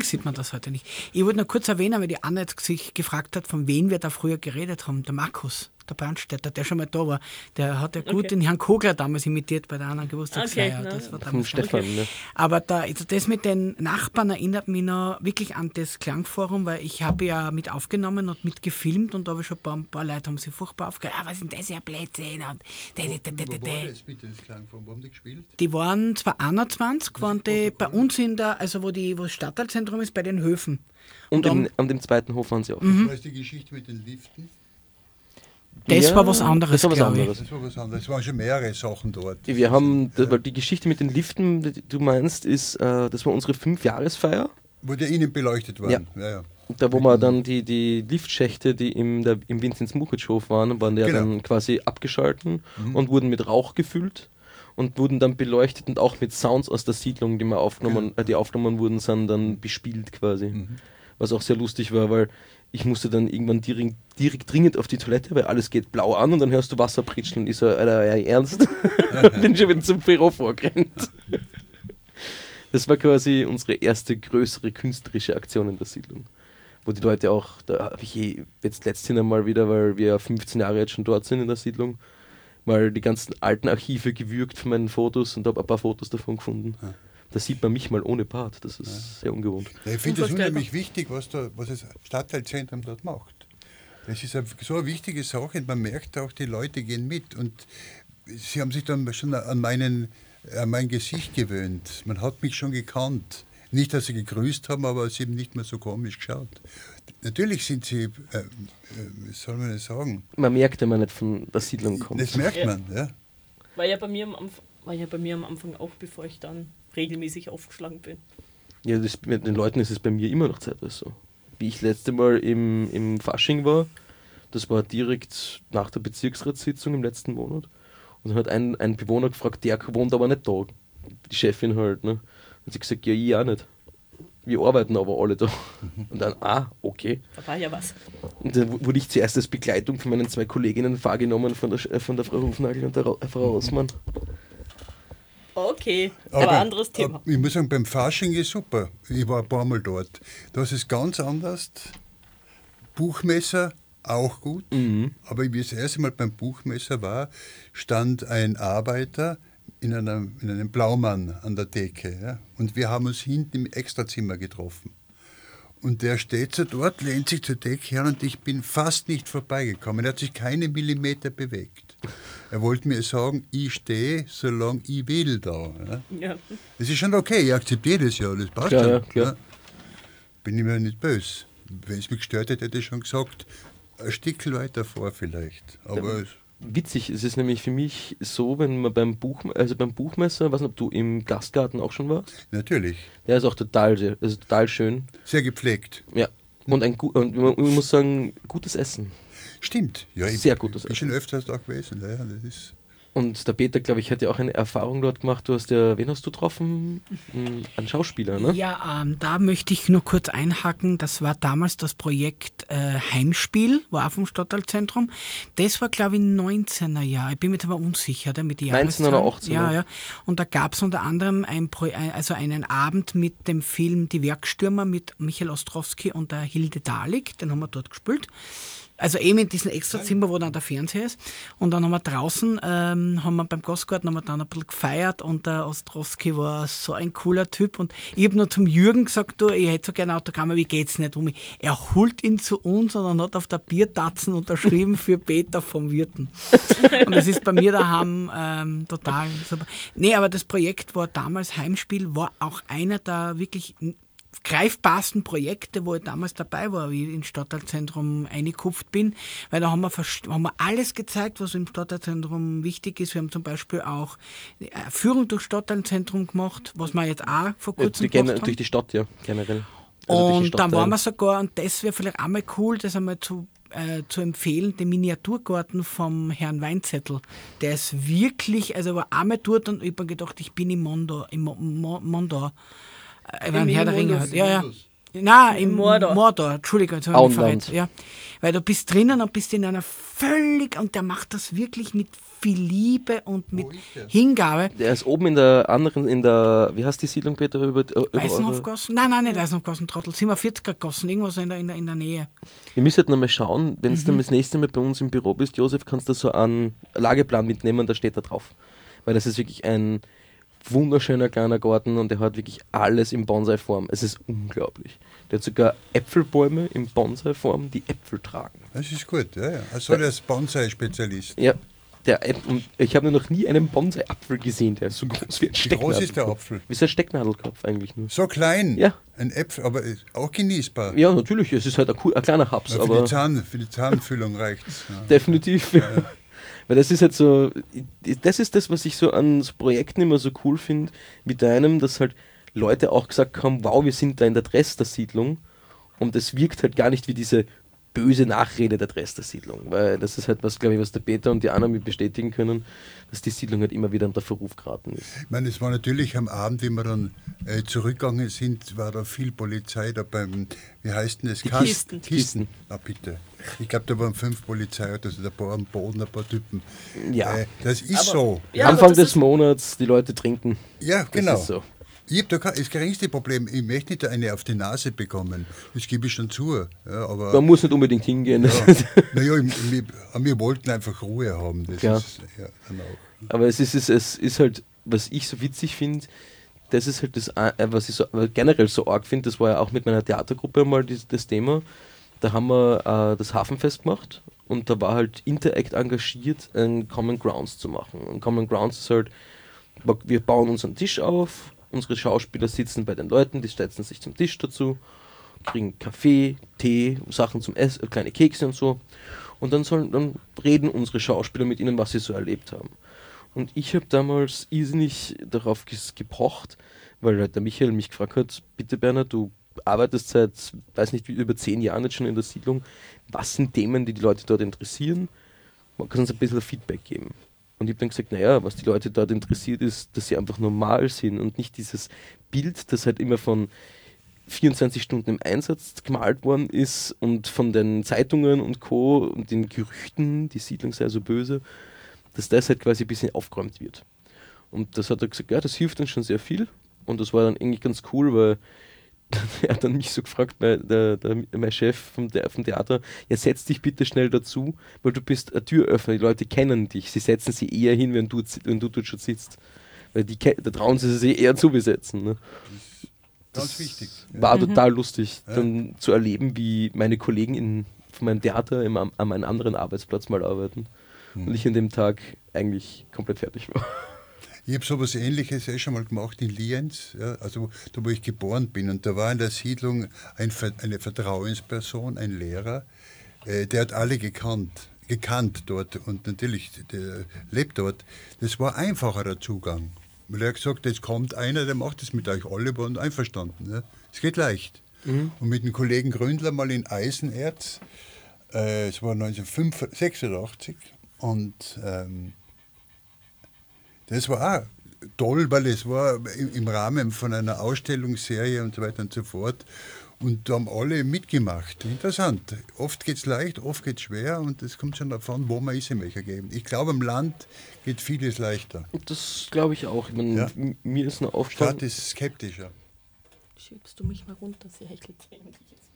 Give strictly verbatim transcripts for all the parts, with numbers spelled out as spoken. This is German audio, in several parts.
sieht man das heute nicht. Ich wollte noch kurz erwähnen, weil die Anna jetzt sich gefragt hat, von wem wir da früher geredet haben. Der Markus, der Brandstätter, der schon mal da war. Der hat ja gut okay. den Herrn Kogler damals imitiert bei der anderen Geburtstagsfeier. Okay, das war damals Stefan, okay. ne? Aber da, also das mit den Nachbarn erinnert mich noch wirklich an das Klangforum, weil ich habe ja mit aufgenommen und mit gefilmt und da habe ich schon ein paar, ein paar Leute haben sich furchtbar aufgeregt. Ah, was ist denn das für ein Blödsinn? Und Wo, wo war das bitte, das Klangforum? Wo haben die gespielt? Die waren zwar einundzwanzig, waren die bei uns in der, also wo, die, wo das Stadtteilzentrum ist, bei den Höfen. Und, und an dem zweiten Hof waren sie auch. Mhm. Das war die Geschichte mit den Liften. Das ja, war was anderes, das war was glaube anderes. ich. Das war was anderes. Es waren schon mehrere Sachen dort. Wir haben, ja. weil die Geschichte mit den Liften, die du meinst, ist, äh, das war unsere Fünfjahresfeier. Wo die innen beleuchtet waren. Ja. Ja, ja. Da, wo man dann die, die Liftschächte, die im, der, im Vinzenz-Muchitsch-Hof waren, waren ja genau. dann quasi abgeschalten mhm. und wurden mit Rauch gefüllt und wurden dann beleuchtet und auch mit Sounds aus der Siedlung, die, man aufgenommen, genau. äh, die aufgenommen wurden, sind dann bespielt quasi. Mhm. Was auch sehr lustig war, weil ich musste dann irgendwann direkt, direkt dringend auf die Toilette, weil alles geht blau an und dann hörst du Wasser pritscheln und ich so, Alter, ja, ernst? Bin schon wieder zum Büro vorgerannt. Das war quasi unsere erste größere künstlerische Aktion in der Siedlung. Wo die Leute auch, da habe ich eh jetzt letztens einmal wieder, weil wir fünfzehn Jahre jetzt schon dort sind in der Siedlung, mal die ganzen alten Archive gewürgt von meinen Fotos und habe ein paar Fotos davon gefunden. Ja. Da sieht man mich mal ohne Bart, das ist ja. sehr ungewohnt. Ja, ich finde es unheimlich wichtig, was, da, was das Stadtteilzentrum dort macht. Das ist eine, so eine wichtige Sache und man merkt auch, die Leute gehen mit und sie haben sich dann schon an, meinen, an mein Gesicht gewöhnt. Man hat mich schon gekannt. Nicht, dass sie gegrüßt haben, aber sie haben nicht mehr so komisch geschaut. Natürlich sind sie, äh, äh, wie soll man das sagen? Man merkt, wenn man nicht von der Siedlung kommt. Das merkt ja. man, ja. War ja bei mir am Anfang, war ja bei mir am Anfang auch, bevor ich dann regelmäßig aufgeschlagen bin. Ja, das, mit den Leuten ist es bei mir immer noch zeitweise so. Wie ich das letzte Mal im, im Fasching war, das war direkt nach der Bezirksratssitzung im letzten Monat. Und dann hat ein, ein Bewohner gefragt, der wohnt aber nicht da. Die Chefin halt, ne? Und sie hat gesagt, ja, ich auch nicht. Wir arbeiten aber alle da. Mhm. Und dann, ah, okay. Da war ja was. Und dann wurde ich zuerst als Begleitung von meinen zwei Kolleginnen wahrgenommen, von der, von der Frau Hufnagel und der Ra- Frau Rossmann. Okay, aber, aber anderes Thema. Aber ich muss sagen, beim Fasching ist super. Ich war ein paar Mal dort. Das ist ganz anders. Buchmesser, auch gut. Mhm. Aber wie ich das erste Mal beim Buchmesser war, stand ein Arbeiter in einem, in einem Blaumann an der Theke. Ja? Und wir haben uns hinten im Extrazimmer getroffen. Und der steht so dort, lehnt sich zur Decke her und ich bin fast nicht vorbeigekommen. Er hat sich keine Millimeter bewegt. Er wollte mir sagen, ich stehe, solange ich will da. Ja? Ja. Das ist schon okay, ich akzeptiere das ja, das passt klar, schon. Ja, klar. Ja? Bin ich mir nicht böse. Wenn es mich gestört hätte, hätte ich schon gesagt, ein Stückchen weiter vor vielleicht. Aber ja. Witzig, es ist nämlich für mich so, wenn man beim Buch, also beim Buchmesser, weiß nicht, ob du im Gastgarten auch schon warst? Natürlich. Der ist auch total, also total schön. Sehr gepflegt. Ja. Und ein und man muss sagen, gutes Essen. Stimmt. Ja, ich sehr gutes Essen. Ich bin schon öfters da gewesen. Ja, das ist und der Peter, glaube ich, hat ja auch eine Erfahrung dort gemacht. Du hast ja, wen hast du getroffen? Einen Schauspieler, ne? Ja, ähm, da möchte ich nur kurz einhaken. Das war damals das Projekt äh, Heimspiel, war auch vom Stadtteilzentrum. Das war, glaube ich, neunzehner Jahre. Ich bin mir jetzt aber unsicher, da, mit die neunzehn oder achtzehn. Ja, ja. Und da gab es unter anderem ein Pro- also einen Abend mit dem Film Die Werkstürmer mit Michael Ostrowski und der Hilde Dahlig. Den haben wir dort gespielt. Also eben in diesem Extrazimmer, wo dann der Fernseher ist. Und dann haben wir draußen, ähm, haben wir beim Gastgarten haben wir dann ein bisschen gefeiert und der Ostrowski war so ein cooler Typ. Und ich habe nur zum Jürgen gesagt, du, ich hätte so gerne Autogramme, wie geht's nicht um mich? Er holt ihn zu uns und dann hat auf der Biertatzen unterschrieben für Peter vom Wirten. Und das ist bei mir daheim ähm, total super. Nee, aber das Projekt war damals Heimspiel, war auch einer der wirklich greifbarsten Projekte, wo ich damals dabei war, wie ich ins Stadtteilzentrum eingekupft bin, weil da haben wir, haben wir alles gezeigt, was im Stadtteilzentrum wichtig ist. Wir haben zum Beispiel auch Führung durch Stadtteilzentrum gemacht, was wir jetzt auch vor kurzem ja, die gemacht haben. Durch die Stadt, ja, generell. Also und dann waren wir sogar, und das wäre vielleicht einmal cool, das einmal zu, äh, zu empfehlen, den Miniaturgarten vom Herrn Weinzettel. Der ist wirklich, also war einmal dort und ich habe gedacht, ich bin im Mondor, im Mo- Mo- Mondor. Im Herr der Ringe. Ja, ja. Nein, im Mordor. Mordor, Entschuldigung, jetzt habe ich verrät. Ja. Weil du bist drinnen und bist in einer völlig, und der macht das wirklich mit viel Liebe und mit Hingabe. Der ist oben in der anderen, in der, wie heißt die Siedlung, Peter? Über, über, Eisenhofgassen? Nein, nein, nicht Eisenhofgassen-Trottel, siebenundvierziger-Gassen, irgendwas in der, in der, in der Nähe. Wir müssen halt noch mal schauen, wenn du mhm. dann das nächste Mal bei uns im Büro bist, Josef, kannst du so einen Lageplan mitnehmen und da steht da drauf. Weil das ist wirklich ein wunderschöner kleiner Garten und der hat wirklich alles in Bonsai-Form. Es ist unglaublich. Der hat sogar Äpfelbäume in Bonsai-Form, die Äpfel tragen. Das ist gut, ja, ja. Also der ist Bonsai-Spezialist. Ja. Der, ich habe noch nie einen Bonsai-Apfel gesehen, der ist so groß wie ein Stecknadelkopf. Wie groß ist der Apfel? Wie ist ein Stecknadelkopf eigentlich nur. So klein? Ja. Ein Äpfel, aber auch genießbar. Ja, natürlich, es ist halt ein, ein kleiner Haps. Ja, für, aber die Zahn, für die Zahnfüllung reicht es. Ja. Definitiv. Ja. Weil das ist halt so, das ist das, was ich so an so Projekten immer so cool finde, wie deinem, dass halt Leute auch gesagt haben, wow, wir sind da in der Dresdner-Siedlung und es wirkt halt gar nicht wie diese böse Nachrede der Dresdner-Siedlung, weil das ist halt was, glaube ich, was der Peter und die anderen mit bestätigen können, dass die Siedlung halt immer wieder unter Verruf geraten ist. Ich meine, es war natürlich am Abend, wie wir dann äh, zurückgegangen sind, war da viel Polizei da beim, wie heißt denn das? Kisten. Kisten. Kisten. Na bitte. Ich glaube, da waren fünf Polizeiautos, also ein paar am Boden, ein paar Typen. Ja. Äh, das ist aber, so. Ja, Anfang des Monats, die Leute trinken. Ja, genau. Das ist so. Ich habe da kein, das geringste Problem, ich möchte nicht eine auf die Nase bekommen, das gebe ich schon zu. Ja, aber man muss nicht unbedingt hingehen. Ja, naja, wir, wir wollten einfach Ruhe haben. Das ja. Ist, ja, genau. Aber es ist, es, es ist halt, was ich so witzig finde, das ist halt das, was ich so, generell so arg finde, das war ja auch mit meiner Theatergruppe mal das, das Thema, da haben wir äh, das Hafenfest gemacht und da war halt Interact engagiert, ein Common Grounds zu machen. Und Common Grounds ist halt, wir bauen unseren Tisch auf, unsere Schauspieler sitzen bei den Leuten, die setzen sich zum Tisch dazu, kriegen Kaffee, Tee, Sachen zum Essen, kleine Kekse und so. Und dann sollen dann reden unsere Schauspieler mit ihnen, was sie so erlebt haben. Und ich habe damals irrsinnig darauf gepocht, weil halt der Michael mich gefragt hat, bitte Bernhard, du arbeitest seit, weiß nicht wie, über zehn Jahren jetzt schon in der Siedlung, was sind Themen, die die Leute dort interessieren? Man kann uns ein bisschen Feedback geben. Und ich habe dann gesagt, naja, was die Leute dort interessiert ist, dass sie einfach normal sind und nicht dieses Bild, das halt immer von vierundzwanzig Stunden im Einsatz gemalt worden ist und von den Zeitungen und Co. und den Gerüchten, die Siedlung sei so böse, dass das halt quasi ein bisschen aufgeräumt wird. Und das hat er gesagt, ja, das hilft uns schon sehr viel. Und das war dann eigentlich ganz cool, weil er hat dann mich so gefragt, der, der, der, mein Chef vom, der, vom Theater, ja, setz dich bitte schnell dazu, weil du bist ein Türöffner, die Leute kennen dich, sie setzen sie eher hin, wenn du, wenn du dort schon sitzt. Weil die, da trauen sie sich eher zu besetzen. Ne? Das Ganz wichtig. War ja. total lustig, ja. dann zu erleben, wie meine Kollegen in, von meinem Theater im, an einem anderen Arbeitsplatz mal arbeiten hm. und ich an dem Tag eigentlich komplett fertig war. Ich habe sowas Ähnliches eh schon mal gemacht in Lienz, ja, also da wo ich geboren bin. Und da war in der Siedlung ein, eine Vertrauensperson, ein Lehrer, äh, der hat alle gekannt, gekannt dort und natürlich, der lebt dort. Das war einfacher der Zugang. Weil er hat gesagt, jetzt kommt einer, der macht das mit euch alle, waren einverstanden. Ja. Es geht leicht. Mhm. Und mit dem Kollegen Gründler mal in Eisenerz, äh, es war neunzehnhundertsechsundachtzig und ähm, das war auch toll, weil es war im Rahmen von einer Ausstellungsserie und so weiter und so fort. Und da haben alle mitgemacht. Interessant. Oft geht es leicht, oft geht es schwer und es kommt schon davon, wo man ist in welcher Gegend. Ich glaube, im Land geht vieles leichter. Das glaube ich auch. Ich meine, ja. Mir ist eine Aufstellung. Stadt ist skeptischer. Schiebst du mich mal runter, sie hechelt ähnlich.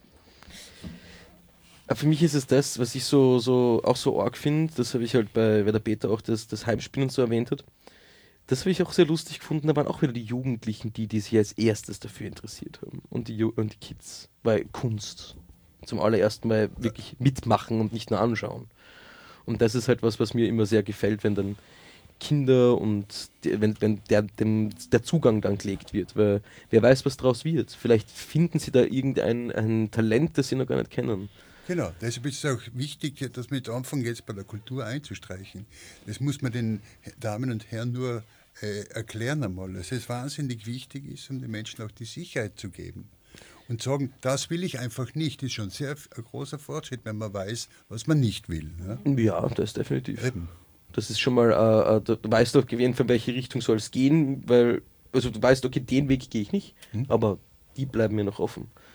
Für mich ist es das, was ich so, so auch so arg finde, das habe ich halt bei, bei der Peter auch das, das Heimspiel und so erwähnt hat. Das habe ich auch sehr lustig gefunden, da waren auch wieder die Jugendlichen, die, die sich als erstes dafür interessiert haben. Und die, und die Kids, weil Kunst zum allerersten Mal wirklich mitmachen und nicht nur anschauen. Und das ist halt was, was mir immer sehr gefällt, wenn dann Kinder und die, wenn, wenn der, dem, der Zugang dann gelegt wird, weil wer weiß, was draus wird. Vielleicht finden sie da irgendein ein Talent, das sie noch gar nicht kennen. Genau, deshalb ist es auch wichtig, dass wir jetzt anfangen, jetzt bei der Kultur einzustreichen. Das muss man den Damen und Herren nur äh, erklären einmal, dass es wahnsinnig wichtig ist, um den Menschen auch die Sicherheit zu geben. Und sagen, das will ich einfach nicht, ist schon sehr ein großer Fortschritt, wenn man weiß, was man nicht will. Ne? Ja, das definitiv. Eben. Das ist schon mal, äh, du weißt doch, in welche Richtung soll es gehen, weil, also du weißt, okay, den Weg gehe ich nicht, hm? aber die bleiben mir noch offen.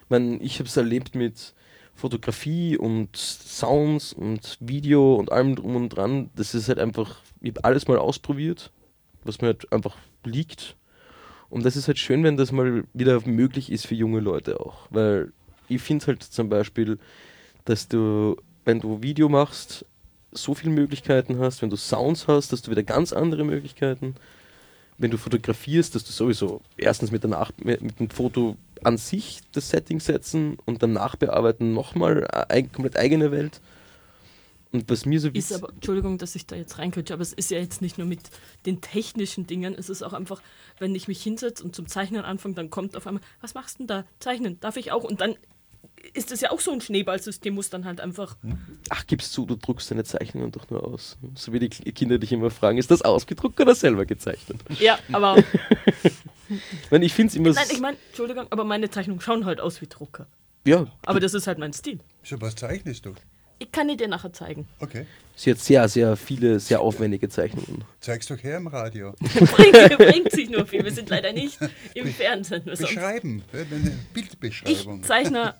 mein, ich habe es erlebt mit Fotografie und Sounds und Video und allem drum und dran. Das ist halt einfach, ich habe alles mal ausprobiert, was mir halt einfach liegt. Und das ist halt schön, wenn das mal wieder möglich ist für junge Leute auch. Weil ich finde halt zum Beispiel, dass du, wenn du Video machst, so viele Möglichkeiten hast, wenn du Sounds hast, dass du wieder ganz andere Möglichkeiten. Wenn du fotografierst, dass du sowieso erstens mit, der Nach- mit dem Foto an sich das Setting setzen und dann nachbearbeiten nochmal eine komplett eigene Welt. Und was mir so ist aber, Entschuldigung, dass ich da jetzt reinquetsche, aber es ist ja jetzt nicht nur mit den technischen Dingen, es ist auch einfach, wenn ich mich hinsetze und zum Zeichnen anfange, dann kommt auf einmal, was machst du denn da? Zeichnen, darf ich auch? Und dann ist das ja auch so ein Schneeballsystem, muss dann halt einfach... Ach, gibst du, du druckst deine Zeichnungen doch nur aus. So wie die Kinder dich immer fragen, ist das ausgedruckt oder selber gezeichnet? Ja, aber... Wenn ich finde es immer... Nein, ich meine, Entschuldigung, aber meine Zeichnungen schauen halt aus wie Drucker. Ja. Aber das ist halt mein Stil. So, was zeichnest du? Ich kann die dir nachher zeigen. Okay. Sie hat sehr, sehr viele, sehr aufwendige Zeichnungen. Zeig's doch her im Radio. bringt, bringt sich nur viel. Wir sind leider nicht im Fernsehen. Beschreiben, eine Bildbeschreibung. Ich zeichne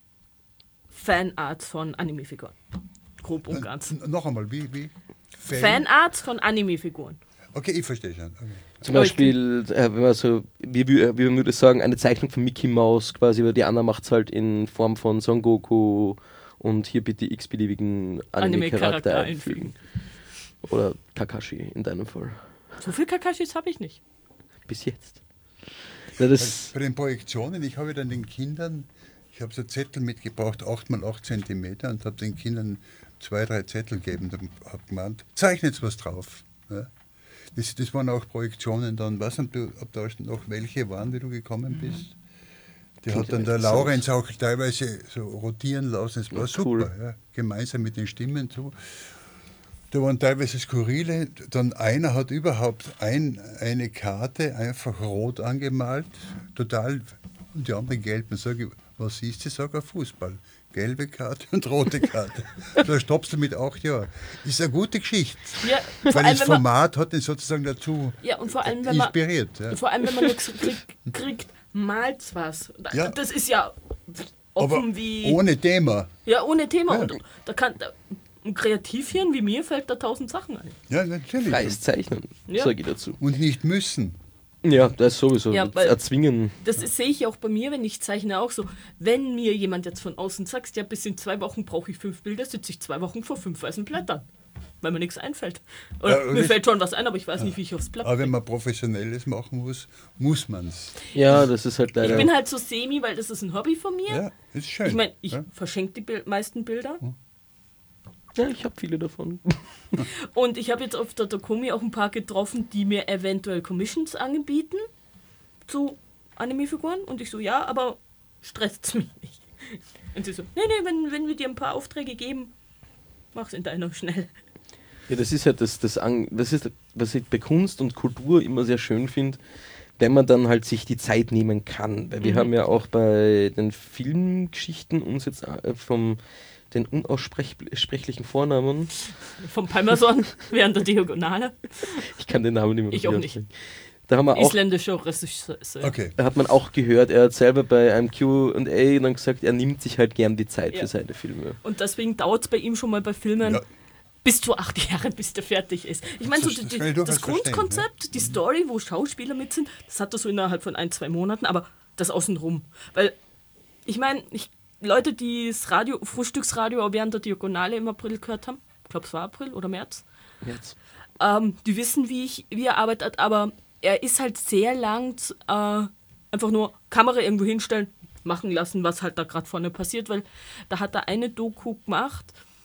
Fanarts von Anime-Figuren. Grob und ganz. N- Noch einmal, wie? wie? Fan? Fanarts von Anime-Figuren. Okay, ich verstehe schon. Okay. Zum Beispiel, äh, wenn man so, wie, wie, wie man würde sagen, eine Zeichnung von Mickey Mouse quasi, weil die Anna macht es halt in Form von Son Goku und hier bitte x-beliebigen Anime-Charakter Anime-Charakter einfügen. Oder Kakashi in deinem Fall. So viel Kakashis habe ich nicht. Bis jetzt. Ja, das Bei den Projektionen, ich habe dann den Kindern, ich habe so Zettel mitgebracht, acht mal acht Zentimeter, und habe den Kindern zwei, drei Zettel gegeben und habe gemeint, zeichnet was drauf. Ja. Das, das waren auch Projektionen dann, weiß nicht, ob da noch welche waren, wie du gekommen bist. Die hat dann der Laurenz auch teilweise so rotieren lassen, es war Ja, super, cool. ja, gemeinsam mit den Stimmen zu. Da waren teilweise skurrile, dann einer hat überhaupt ein, eine Karte einfach rot angemalt, total, und die anderen gelb. Und sage ich, was siehst du? Sag, Fußball. Gelbe Karte und rote Karte. Da stoppst du mit acht Jahren. Ist eine gute Geschichte. Ja, vor Weil allem, das wenn man, Format hat ihn sozusagen dazu ja, und vor allem, wenn man, inspiriert. Ja. vor allem, wenn man nichts kriegt, kriegt malt's was. Da- Ja. Das ist ja Aber offen wie... ohne Thema. Ja, ohne Thema. Ja. Und da kann... Da, ein Kreativhirn wie mir fällt da tausend Sachen ein. Ja, natürlich. freies Zeichnen, Ja. sage ich dazu. Und nicht müssen. Ja, das ist sowieso. Ja, das weil- erzwingen. Das ist- sehe ich auch bei mir, wenn ich zeichne, auch so. Wenn mir jemand jetzt von außen sagt, ja, bis in zwei Wochen brauche ich fünf Bilder, sitze ich zwei Wochen vor fünf weißen Blättern. Weil mir nichts einfällt. Oder Ja, mir das- fällt schon was ein, aber ich weiß nicht, wie ich aufs Blatt Aber wenn bringe. man Professionelles machen muss, muss man es. Ja, das ist halt Ich leider. bin halt so semi, weil das ist ein Hobby von mir. Ja, ist schön. Ich meine, ich ja. verschenke die Bil- meisten Bilder. ja, ich habe viele davon. Und ich habe jetzt auf der Dokumi auch ein paar getroffen, die mir eventuell Commissions anbieten zu Anime-Figuren. Und ich so, ja, aber stresst mich nicht. Und sie so, nee, nee, wenn, wenn wir dir ein paar Aufträge geben, mach's in deiner schnell. Ja, das ist halt das, das, An das ist, was ich bei Kunst und Kultur immer sehr schön finde, wenn man dann halt sich die Zeit nehmen kann. Weil wir Mhm. haben ja auch bei den Filmgeschichten uns jetzt äh, vom den unaussprechlichen Vornamen, Vom Palmerson während der Diagonale. ich kann den Namen nicht mehr Ich auch aussprechen. Da haben wir auch Isländischer Regisseur. Okay. Da hat man auch gehört, er hat selber bei einem Q und A dann gesagt, er nimmt sich halt gern die Zeit Ja. für seine Filme. Und deswegen dauert es bei ihm schon mal bei Filmen Ja. bis zu acht Jahre, bis der fertig ist. Ich meine, so Das- die, das die, kann ich das durchaus verstehen, Grundkonzept, die Story, wo Schauspieler mit sind, das hat er so innerhalb von ein, zwei Monaten, aber das außenrum. Weil, ich meine, ich, Leute, die das Radio, Frühstücksradio während der Diagonale im April gehört haben, ich glaube, es war April oder März, Jetzt. ähm, die wissen, wie, ich, wie er arbeitet, aber er ist halt sehr lang äh, einfach nur Kamera irgendwo hinstellen, machen lassen, was halt da gerade vorne passiert, weil da hat er eine Doku gemacht,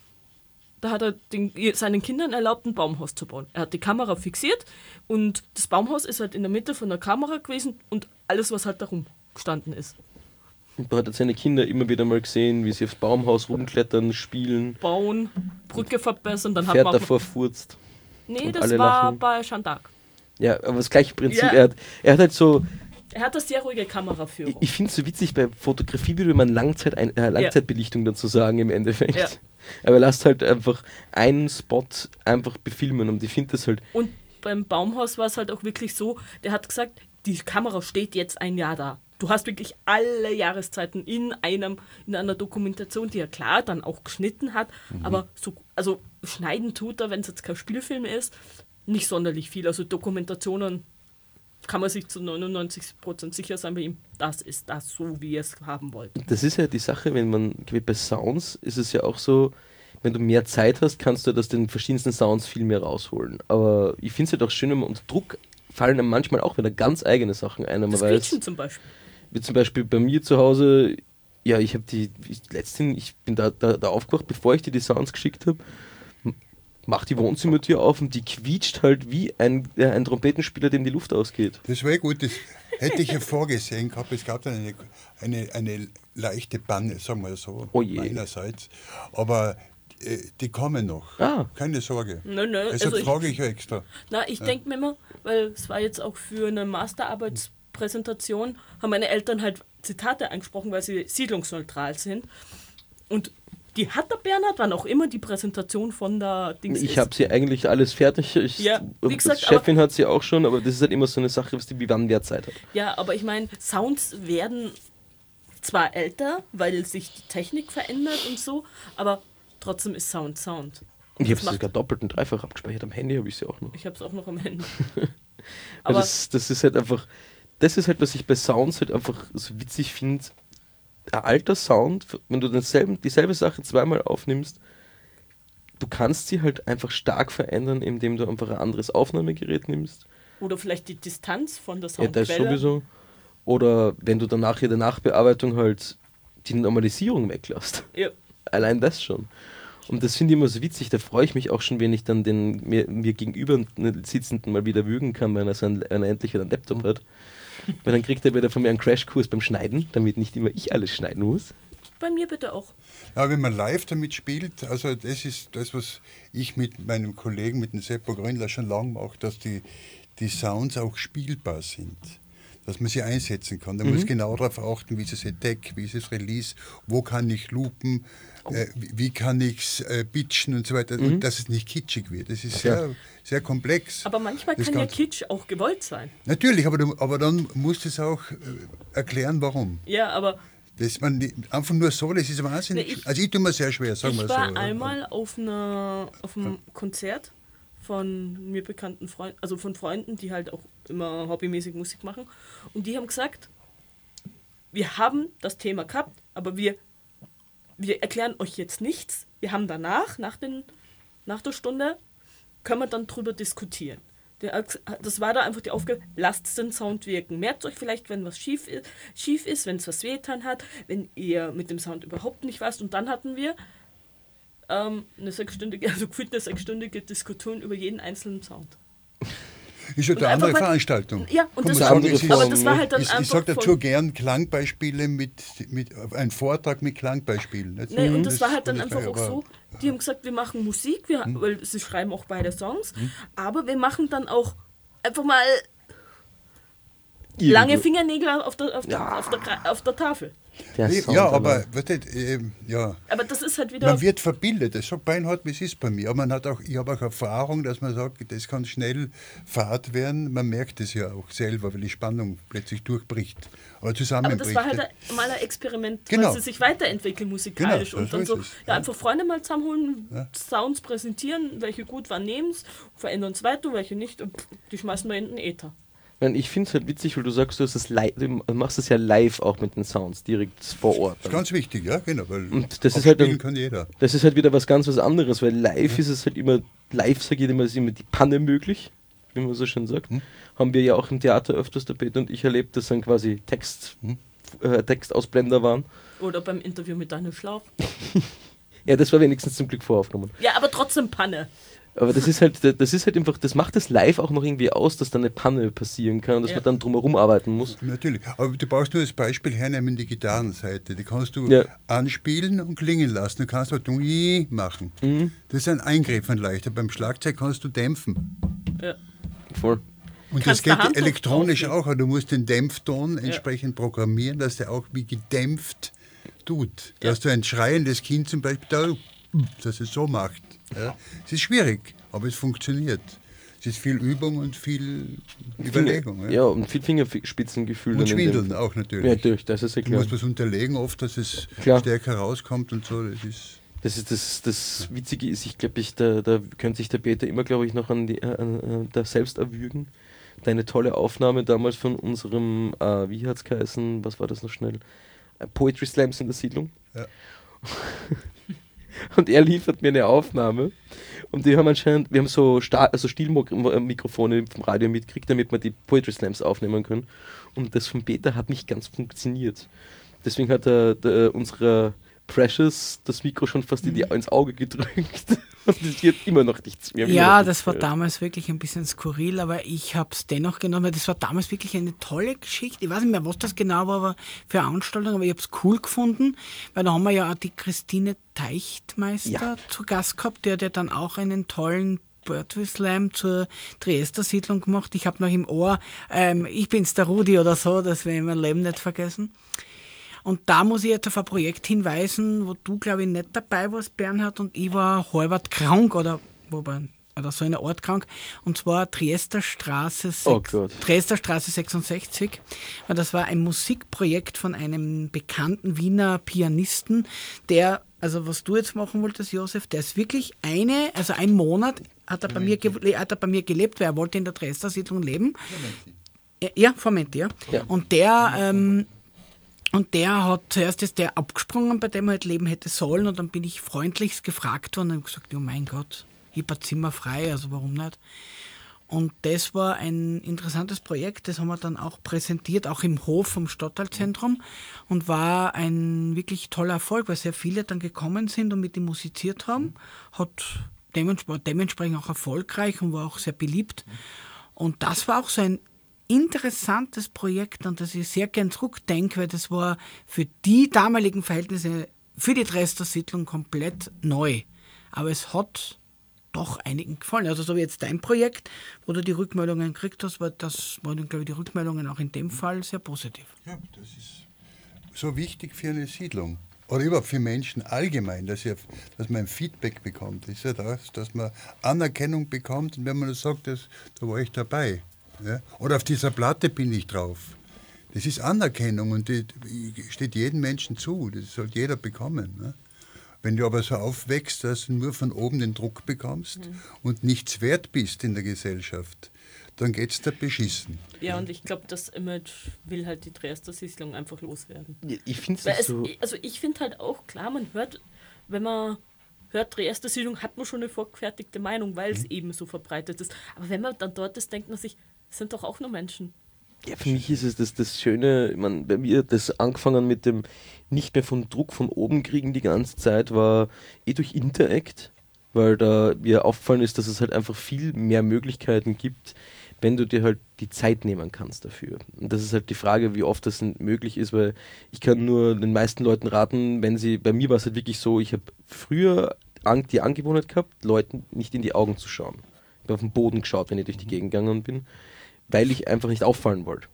da hat er den, seinen Kindern erlaubt, ein Baumhaus zu bauen. Er hat die Kamera fixiert und das Baumhaus ist halt in der Mitte von der Kamera gewesen und alles, was halt darum gestanden ist. Und da hat er seine Kinder immer wieder mal gesehen, wie sie aufs Baumhaus rumklettern, spielen, Bauen, Brücke verbessern, dann hat Pferd man... davor furzt. Nee, und das alle war lachen. bei Chandak. Ja, aber das gleiche Prinzip. Ja. Er, hat, er hat halt so, Er hat eine sehr ruhige ich, Kameraführung. ich finde es so witzig, bei Fotografie würde man Langzeit ein, äh, Langzeitbelichtung dazu sagen im Endeffekt. Ja. Aber er lässt halt einfach einen Spot einfach befilmen und ich finde das halt, Und beim Baumhaus war es halt auch wirklich so, der hat gesagt, die Kamera steht jetzt ein Jahr da. du hast wirklich alle Jahreszeiten in einem in einer Dokumentation, die er klar dann auch geschnitten hat, mhm. aber so, also schneiden tut er, wenn es jetzt kein Spielfilm ist, nicht sonderlich viel. Also Dokumentationen kann man sich zu neunundneunzig Prozent sicher sein bei ihm, das ist das so, wie ihr es haben wollt. Das ist ja die Sache, wenn man, bei Sounds ist es ja auch so, wenn du mehr Zeit hast, kannst du aus den verschiedensten Sounds viel mehr rausholen. Aber ich finde es halt auch schön, wenn man unter Druck fallen einem manchmal auch wieder ganz eigene Sachen ein. Das Quietschen zum Beispiel. Wie zum Beispiel bei mir zu Hause, ja, ich habe die, ich, letztens, ich bin da, da, da aufgewacht, bevor ich dir die Sounds geschickt habe, mach die Wohnzimmertür auf und die quietscht halt wie ein, äh, ein Trompetenspieler, dem die Luft ausgeht. Das war gut, das hätte ich ja vorgesehen gehabt. Es gab dann eine, eine, eine leichte Panne, sagen wir so, oh je. meinerseits. Aber äh, die kommen noch, ah. keine Sorge. Nein, nein, Deshalb also frage ich ja extra. Na, ich ja. denke mir immer, weil es war jetzt auch für eine Masterarbeitspräsentation, haben meine Eltern halt Zitate angesprochen, weil sie siedlungsneutral sind. Und die hat der Bernhard, wann auch immer die Präsentation von der Dings Ich ist. habe sie eigentlich alles fertig. Ich, ja, wie gesagt, die Chefin hat sie auch schon, aber das ist halt immer so eine Sache, wie wann wer Zeit hat. Ja, aber ich meine, Sounds werden zwar älter, weil sich die Technik verändert und so, aber trotzdem ist Sound Sound. Und ich habe sie sogar doppelt und dreifach abgespeichert. Am Handy habe ich sie auch noch. Ich habe es auch noch am Handy. aber das, das ist halt einfach, das ist halt, was ich bei Sounds halt einfach so witzig finde. Ein alter Sound, wenn du denselben, dieselbe Sache zweimal aufnimmst, du kannst sie halt einfach stark verändern, indem du einfach ein anderes Aufnahmegerät nimmst. Oder vielleicht die Distanz von der Soundquelle. Ja, das sowieso. Oder wenn du danach in der Nachbearbeitung halt die Normalisierung weglässt. Ja. Allein das schon. Und das finde ich immer so witzig, da freue ich mich auch schon, wenn ich dann den mir, mir gegenüber sitzenden mal wieder würgen kann, wenn er, sein, wenn er endlich einen Laptop hat. Weil dann kriegt er wieder von mir einen Crashkurs beim Schneiden, damit nicht immer ich alles schneiden muss. Bei mir bitte auch. Ja, wenn man live damit spielt, also das ist das, was ich mit meinem Kollegen, mit dem Seppo Gründler schon lange mache, dass die, die Sounds auch spielbar sind. Dass man sie einsetzen kann. Da mhm. muss ich genau darauf achten, wie ist das Attack, wie ist das Release, wo kann ich loopen, oh. äh, wie kann ich es äh, pitchen und so weiter, mhm. und dass es nicht kitschig wird. Das ist sehr, ja. sehr komplex. Aber manchmal das kann ja Kitsch auch gewollt sein. Natürlich, aber, du, aber dann musst du es auch äh, erklären, warum. Ja, aber... Das man einfach nur so, das ist wahnsinnig. Ne, ich, also ich tue mir sehr schwer, sagen wir so. Ich war einmal ja. auf, einer, auf einem ja. Konzert von mir bekannten Freunden, also von Freunden, die halt auch immer hobbymäßig Musik machen. Und die haben gesagt, wir haben das Thema gehabt, aber wir, wir erklären euch jetzt nichts. Wir haben danach, nach, den, nach der Stunde, können wir dann drüber diskutieren. Das war da einfach die Aufgabe, lasst den Sound wirken. Merkt euch vielleicht, wenn was schief ist, schief ist, wenn es was wehtan hat, wenn ihr mit dem Sound überhaupt nicht weißt. Und dann hatten wir ähm, eine sechsstündige, also gefühlt eine sechsstündige Diskussion über jeden einzelnen Sound. Ist ja eine andere mal, Veranstaltung. Ja, und das, sagen, ist, aber das war halt dann ich, einfach... Ich sage dazu gern Klangbeispiele mit, mit... Ein Vortrag mit Klangbeispielen. Nicht? Nee, und das, das war halt dann einfach auch so, die haben gesagt, wir machen Musik, wir, hm. weil sie schreiben auch beide Songs, hm. aber wir machen dann auch einfach mal lange Fingernägel auf der, auf der, ja. auf der, auf der Tafel. Der ja, aber, weißt du, äh, ja. aber das ist halt wieder... Man wird verbildet, das ist so beinhart, wie es ist bei mir. Aber man hat auch, ich habe auch Erfahrung, dass man sagt, das kann schnell Fahrt werden. Man merkt es ja auch selber, weil die Spannung plötzlich durchbricht oder zusammenbricht. Aber das war halt ein, mal ein Experiment, genau. weil sie sich weiterentwickeln musikalisch. Genau, und dann so, ja, ja. einfach Freunde mal zusammenholen, ja. Sounds präsentieren, welche gut waren, nehmen es, verändern es weiter, welche nicht, und die schmeißen wir in den Äther. Ich finde es halt witzig, weil du sagst, du, hast das live, du machst es ja live auch mit den Sounds, direkt vor Ort. Das ist ganz wichtig, ja, genau. Weil und das ist, halt dann, kann jeder. das ist halt wieder was ganz was anderes, weil live ja. ist es halt immer, live sage ich immer, ist immer die Panne möglich, wie man so schön sagt. Hm. Haben wir ja auch im Theater öfters, der Peter und ich erlebt, dass dann quasi Text, hm. äh, Textausblender waren. Oder beim Interview mit Daniel Schlauch. Ja, das war wenigstens zum Glück voraufgenommen. Ja, aber trotzdem Panne. Aber das ist halt, das ist halt einfach, das macht das live auch noch irgendwie aus, dass da eine Panne passieren kann und dass ja. man dann drumherum arbeiten muss. Natürlich, aber du brauchst nur das Beispiel hernehmen, die Gitarrenseite. Die kannst du ja. anspielen und klingen lassen. Du kannst auch Dungi machen. Mhm. Das ist ein Eingriff, ein leichter. Beim Schlagzeug kannst du dämpfen. Ja. Voll. Und kannst das geht elektronisch auch. Du musst den Dämpfton entsprechend ja. programmieren, dass der auch wie gedämpft tut. Da ja. hast du ein schreiendes Kind zum Beispiel, da, dass es so macht. Ja, es ist schwierig, aber es funktioniert. Es ist viel Übung und viel Finger, Überlegung. Ja. ja, und viel Fingerspitzengefühl. Und Schwindeln auch natürlich. Ja, natürlich, das ist ja Du klar. musst was unterlegen oft, dass es Klar. stärker rauskommt und so. Das ist Das ist das, das Witzige ist, ich glaube, ich, da, da könnte sich der Peter immer, glaube ich, noch an die, äh, an, da selbst erwürgen. Deine tolle Aufnahme damals von unserem, äh, wie hat's geheißen, was war das noch schnell? Äh, Poetry Slams in der Siedlung. Ja. Und er liefert mir eine Aufnahme und die haben anscheinend, wir haben so Sta- also Stielmikrofone vom Radio mitgekriegt, damit wir die Poetry Slams aufnehmen können. Und das von Peter hat nicht ganz funktioniert. Deswegen hat er der, unserer Precious das Mikro schon fast in die, ins Auge gedrückt und es wird immer noch nichts mehr. Ja, noch das war mehr. damals wirklich ein bisschen skurril, aber ich habe es dennoch genommen, weil das war damals wirklich eine tolle Geschichte. Ich weiß nicht mehr, was das genau war aber für eine Veranstaltung, aber ich habe es cool gefunden, weil da haben wir ja auch die Christine Teichtmeister Ja. zu Gast gehabt, der hat ja dann auch einen tollen Poetry Slam zur Triester Siedlung gemacht. Ich habe noch im Ohr, ähm, ich bin's der Rudi oder so, das werde ich mein Leben nicht vergessen. Und da muss ich jetzt auf ein Projekt hinweisen, wo du, glaube ich, nicht dabei warst, Bernhard, und ich war halbert krank oder, wobei, oder so eine Art krank, und zwar Triester Straße, Oh Gott. Triester Straße sechsundsechzig. Weil das war ein Musikprojekt von einem bekannten Wiener Pianisten, der, also was du jetzt machen wolltest, Josef, der ist wirklich eine, also ein Monat hat er bei mir, ge- hat er bei mir gelebt, weil er wollte in der Triester Siedlung leben. Ja, Formenti, ja. Ja. Und der, ähm, Und der hat, zuerst ist der abgesprungen, bei dem er halt leben hätte sollen, und dann bin ich freundlichst gefragt worden und habe gesagt, oh mein Gott, ich habe ein Zimmer frei, also warum nicht? Und das war ein interessantes Projekt, das haben wir dann auch präsentiert, auch im Hof vom Stadtteilzentrum, und war ein wirklich toller Erfolg, weil sehr viele dann gekommen sind und mit ihm musiziert haben, hat dements- dementsprechend auch erfolgreich und war auch sehr beliebt. Und das war auch so ein interessantes Projekt, an das ich sehr gern zurückdenke, weil das war für die damaligen Verhältnisse, für die Triester Siedlung komplett neu. Aber es hat doch einigen gefallen. Also so wie jetzt dein Projekt, wo du die Rückmeldungen gekriegt hast, war das waren, glaube ich, die Rückmeldungen auch in dem Fall sehr positiv. Ja, das ist so wichtig für eine Siedlung. Oder überhaupt für Menschen allgemein, dass, ihr, dass man ein Feedback bekommt. Das ist ja das, dass man Anerkennung bekommt, und wenn man das sagt, das, da war ich dabei. Ja? Oder auf dieser Platte bin ich drauf. Das ist Anerkennung und die steht jedem Menschen zu. Das soll jeder bekommen. Ne? Wenn du aber so aufwächst, dass du nur von oben den Druck bekommst mhm. und nichts wert bist in der Gesellschaft, dann geht's da beschissen. Ja, und ich glaube, das Image will halt die Triester Siedlung einfach loswerden. Ich finde es so. Also ich finde halt auch, klar, man hört, wenn man hört Triester Siedlung, hat man schon eine vorgefertigte Meinung, weil es mhm. eben so verbreitet ist. Aber wenn man dann dort ist, denkt man sich, es sind doch auch nur Menschen. Ja, für mich ist es das, das Schöne, ich meine, bei mir das angefangen mit dem nicht mehr von Druck von oben kriegen die ganze Zeit, war eh durch Interact, weil da mir auffallen ist, dass es halt einfach viel mehr Möglichkeiten gibt, wenn du dir halt die Zeit nehmen kannst dafür. Und das ist halt die Frage, wie oft das möglich ist, weil ich kann nur den meisten Leuten raten, wenn sie, bei mir war es halt wirklich so, ich habe früher an, die Angewohnheit gehabt, Leuten nicht in die Augen zu schauen. Ich habe auf den Boden geschaut, wenn ich durch die Gegend gegangen bin, weil ich einfach nicht auffallen wollte.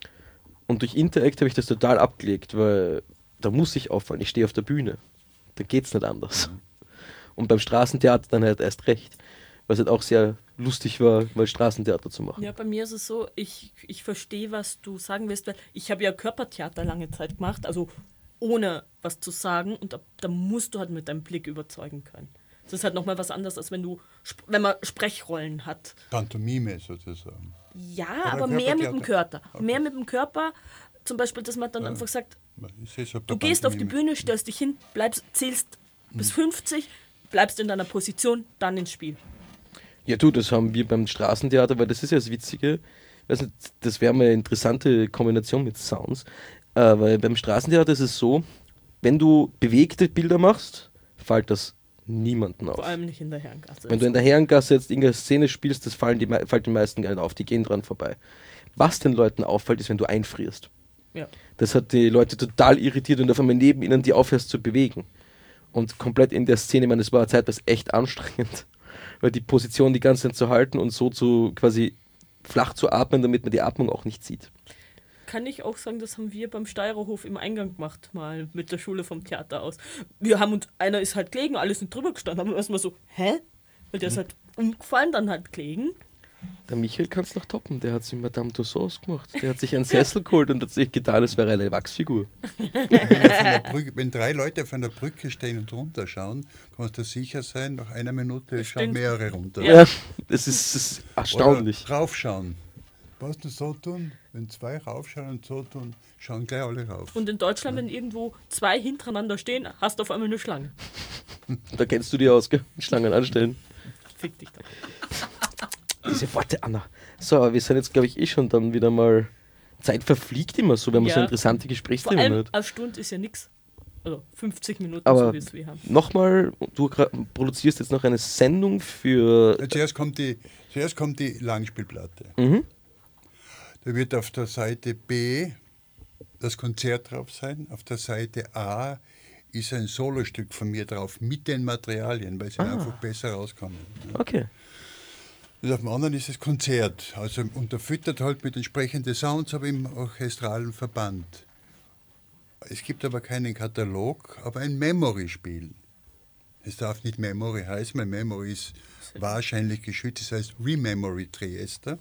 Und durch Interact habe ich das total abgelegt, weil da muss ich auffallen, ich stehe auf der Bühne. Da geht es nicht anders. Und beim Straßentheater dann halt erst recht, weil es halt auch sehr lustig war, mal Straßentheater zu machen. Ja, bei mir ist es so, ich, ich verstehe, was du sagen willst, weil ich habe ja Körpertheater lange Zeit gemacht, also ohne was zu sagen, und da, da musst du halt mit deinem Blick überzeugen können. Das ist halt nochmal was anderes, als wenn du, wenn man Sprechrollen hat. Pantomime sozusagen. Ja, Oder aber mehr mit dem Körper. Okay. Mehr mit dem Körper, zum Beispiel, dass man dann ja. einfach sagt, so du gehst auf die Bühne, stellst dich hin, bleibst, zählst hm. bis fünfzig, bleibst in deiner Position, dann ins Spiel. Ja du, das haben wir beim Straßentheater, weil das ist ja das Witzige, weiß nicht, das wäre mal eine interessante Kombination mit Sounds, äh, weil beim Straßentheater ist es so, wenn du bewegte Bilder machst, fällt das niemanden auf. Vor allem nicht in der Herrengasse. Wenn du in der Herrengasse jetzt irgendeine Szene spielst, das fallen die, fällt den meisten gar nicht auf, die gehen dran vorbei. Was den Leuten auffällt, ist, wenn du einfrierst. Ja. Das hat die Leute total irritiert und auf einmal neben ihnen die aufhörst zu bewegen. Und komplett in der Szene, ich meine, das war eine Zeit, das echt anstrengend, weil die Position die ganze Zeit zu halten und so zu quasi flach zu atmen, damit man die Atmung auch nicht sieht. Kann ich auch sagen, das haben wir beim Steirerhof im Eingang gemacht, mal mit der Schule vom Theater aus. Wir haben uns, einer ist halt gelegen, alle sind drüber gestanden, haben erstmal so, hä? Weil der ist halt umgefallen, dann halt gelegen. Der Michael kann es noch toppen, der hat sich Madame Tussauds gemacht. Der hat sich einen Sessel geholt und hat sich getan, es wäre eine Wachsfigur. Wenn, der Brücke, wenn drei Leute auf einer Brücke stehen und runterschauen, kannst du sicher sein, nach einer Minute schauen stimmt. mehrere runter. Ja, das ist, das ist erstaunlich. Oder raufschauen. Was du so tun, wenn zwei raufschauen und so tun, schauen gleich alle rauf. Und in Deutschland, wenn irgendwo zwei hintereinander stehen, hast du auf einmal eine Schlange. Da kennst du die aus, gell? Schlangen anstellen. Fick dich doch. Diese Worte, Anna. So, aber wir sind jetzt, glaube ich, eh schon dann wieder mal... Zeit verfliegt immer so, wenn man Ja. so interessante Vor Gesprächsthemen allem, hat. eine Stunde ist ja nichts. Also fünfzig Minuten, Aber so wie es wir haben. nochmal, du gra- produzierst jetzt noch eine Sendung für... Ja, zuerst, kommt die, zuerst kommt die Langspielplatte. Mhm. Da wird auf der Seite B das Konzert drauf sein. Auf der Seite A ist ein Solostück von mir drauf mit den Materialien, weil sie Ah. einfach besser rauskommen. Okay. Und auf dem anderen ist das Konzert, also unterfüttert halt mit entsprechenden Sounds, aber im orchestralen Verband. Es gibt aber keinen Katalog, aber ein Memory-Spiel. Es darf nicht Memory heißen, weil Memory ist wahrscheinlich geschützt, das heißt Rememory Triester.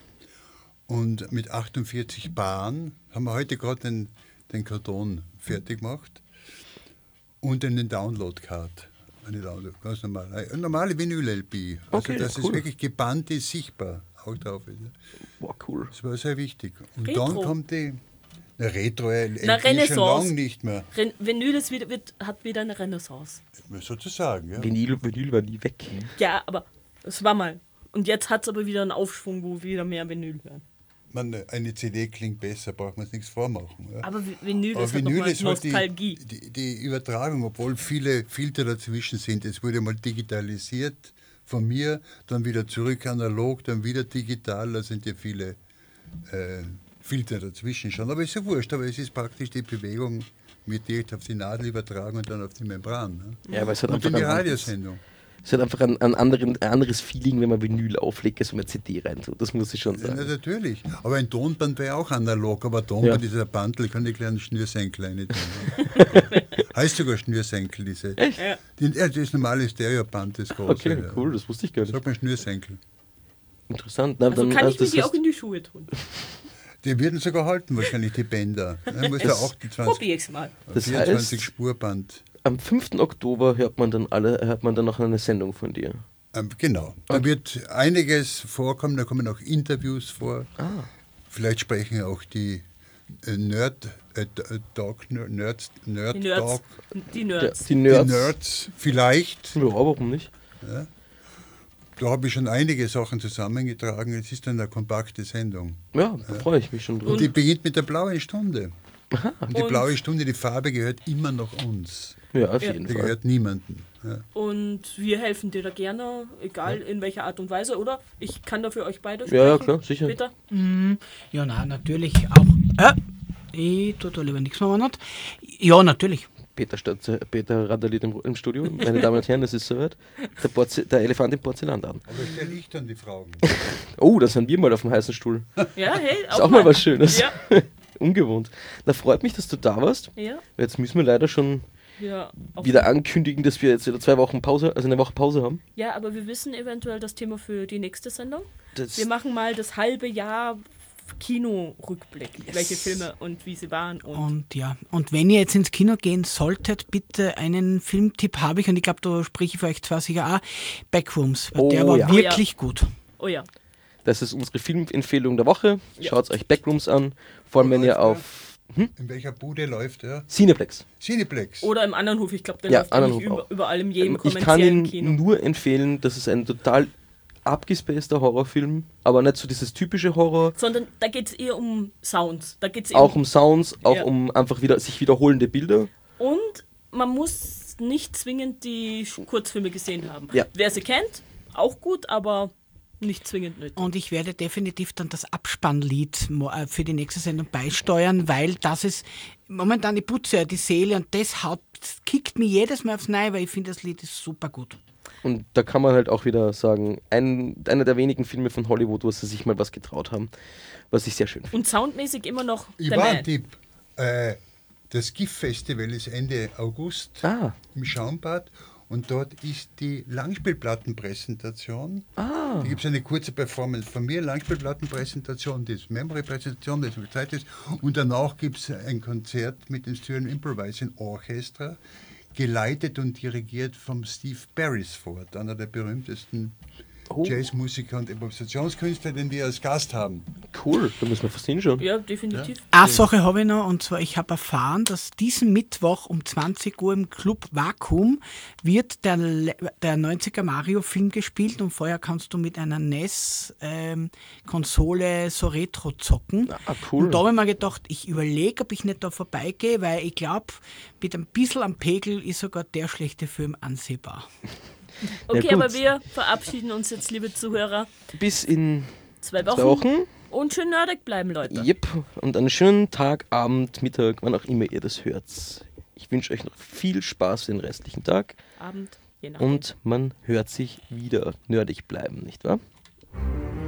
Und mit achtundvierzig Bahnen haben wir heute gerade den, den Karton fertig gemacht und einen Download-Card. Eine Download, ganz normal. Eine normale Vinyl-L P. Also, Okay, dass cool. es wirklich gebannt ist, sichtbar auch drauf ist. Wow, cool. Das war sehr wichtig. Und Retro. dann kommt die na, Retro-L P Na, schon Renaissance. lange nicht mehr, Ren Vinyl ist wieder, wird, hat wieder eine Renaissance. sozusagen. Ja. Vinyl, Vinyl war nie weg. Ja, aber es war mal. Und jetzt hat es aber wieder einen Aufschwung, wo wir wieder mehr Vinyl hören. Man, eine C D klingt besser, braucht man es nichts vormachen. Ja. Aber Vi- Vinyl Aber ist halt Vinyl nochmal ist halt die, Nostalgie. die, die Übertragung, obwohl viele Filter dazwischen sind. Es wurde mal digitalisiert von mir, dann wieder zurück analog, dann wieder digital. Da sind ja viele äh, Filter dazwischen schon. Aber ist ja wurscht, aber es ist praktisch die Bewegung wird direkt auf die Nadel übertragen und dann auf die Membran. Ne? Ja, weil es hat Und einfach in die ein, anderes, Radiosendung. es hat einfach ein, ein, anderen, ein anderes Feeling, wenn man Vinyl auflegt, als wenn man C D reintut. Das muss ich schon Ja, sagen. natürlich. Aber ein Tonband wäre auch analog, aber Tonband Ja. ist ein Bandel, kann die kleinen Schnürsenkel rein tun. Heißt sogar Schnürsenkel, diese. Ja. Die, ja, das normale Stereoband, das große. Okay, ja. cool, das wusste ich gar nicht. Sagt man Schnürsenkel. Interessant. Na, Also dann, kann also ich mir das die heißt- auch in die Schuhe tun. Die würden sogar halten, wahrscheinlich, die Bänder. Dann muss der achtundzwanzig, Probier's mal. Das vierundzwanzig heißt- Spurband. Am fünften Oktober hört man dann alle, hört man dann noch eine Sendung von dir. Ähm, genau. Da wird einiges vorkommen, da kommen auch Interviews vor. Ah. Vielleicht sprechen auch die äh, Nerd, äh, Dog, Nerds, Nerd, Die Nerds. Dog, Die Ja, Nerds. die die Nerds. Nerds, vielleicht. Ja, warum nicht? Da habe ich schon einige Sachen zusammengetragen. Es ist dann eine kompakte Sendung. Ja, da freue ich mich schon Und drauf. die beginnt mit der blauen Stunde. Und die Und- blaue Stunde, die Farbe gehört immer noch uns. Ja, auf Ja. jeden Die Fall. gehört niemandem. Ja. Und wir helfen dir da gerne, egal in welcher Art und Weise, oder? Ich kann da für euch beide sprechen. Ja, ja, klar, sicher. Peter? Ja, na, natürlich auch. Äh, ich tue da lieber nichts mehr nicht. Ja, natürlich. Peter, Stötze, Peter randaliert im, im Studio. Meine Damen und Herren, es ist soweit. Der, Porze der Elefant im Porzellanladen. Aber stelle ich dann die Fragen. Oh, da sind wir mal auf dem heißen Stuhl. Ja, hey, Ist auch mal was Schönes. Ja. Ungewohnt. Da freut mich, dass du da warst. Ja, Jetzt müssen wir leider schon ja. Auch wieder ankündigen, dass wir jetzt wieder zwei Wochen Pause, also eine Woche Pause haben. Ja, aber wir wissen eventuell das Thema für die nächste Sendung. Das, Wir machen mal das halbe Jahr Kino-Rückblick, Yes. welche Filme und wie sie waren. Und Und ja, und wenn ihr jetzt ins Kino gehen solltet, bitte einen Filmtipp habe ich, und ich glaube, da spreche ich für euch zwar sicher auch, Backrooms. Oh der war ja. wirklich gut. oh ja, das ist unsere Filmempfehlung der Woche. Ja. Schaut euch Backrooms an. Vor allem, wenn ihr Läuft auf In welcher Bude läuft er? Cineplex. Cineplex. oder im anderen Hof, ich glaube, der Ja, läuft eigentlich anderen Hof über, überall in jedem Ich kann kommerziellen ihn Kino. nur empfehlen, das ist ein total abgespaceder Horrorfilm, aber nicht so dieses typische Horror. Sondern da geht es eher um Sounds. Da geht's Auch eben, um Sounds, auch Ja. um einfach wieder sich wiederholende Bilder. Und man muss nicht zwingend die Sch- Kurzfilme gesehen haben. Ja. Wer sie kennt, auch gut, aber nicht zwingend nötig. Und ich werde definitiv dann das Abspannlied mo- äh, für die nächste Sendung beisteuern, weil das ist momentan die Putze, die Seele, und das haut, das kickt mich jedes Mal aufs Neue, weil ich finde, das Lied ist super gut. Und da kann man halt auch wieder sagen, ein, einer der wenigen Filme von Hollywood, wo sie sich mal was getraut haben, was ich sehr schön finde. Und soundmäßig immer noch Ich der war ein Man. Tipp. Äh, das GIF-Festival ist Ende August Ah, im Schaumbad Und dort ist die Langspielplattenpräsentation. Ah. Da gibt es eine kurze Performance von mir, Langspielplattenpräsentation, die Memory-Präsentation, die Zeit ist. Und danach gibt es ein Konzert mit dem Styrian Improvising Orchestra, geleitet und dirigiert vom Steve Beresford, einer der berühmtesten oh. Jazzmusiker und Improvisationskünstler, den wir als Gast haben. Cool, da müssen wir fast hinschauen. Ja, definitiv. Ja. Eine Sache habe ich noch, und zwar, ich habe erfahren, dass diesen Mittwoch um zwanzig Uhr im Club Vakuum wird der, der neunziger Mario-Film gespielt und vorher kannst du mit einer N E S-Konsole ähm, so Retro zocken. Ah, cool. Und da habe ich mir gedacht, ich überlege, ob ich nicht da vorbeigehe, weil ich glaube, mit ein bisschen am Pegel ist sogar der schlechte Film ansehbar. Okay, ja, aber wir verabschieden uns jetzt, liebe Zuhörer. Bis in zwei Wochen. Zwei Wochen. Und schön nerdig bleiben, Leute. Yep. Und einen schönen Tag, Abend, Mittag, wann auch immer ihr das hört. Ich wünsche euch noch viel Spaß den restlichen Tag. Abend, je nachdem. Und man hört sich wieder nerdig bleiben, nicht wahr?